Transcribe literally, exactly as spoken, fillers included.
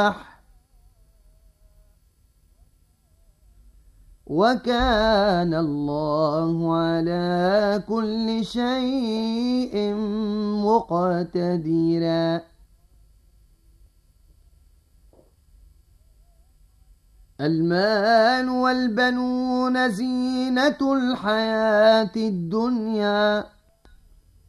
وكان الله على كل شيء مقتدرا. المال والبنون زينة الحياة الدنيا